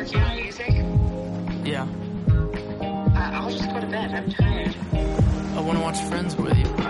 working on music? Yeah. I'll just go to bed. I'm tired. I want to watch Friends with you.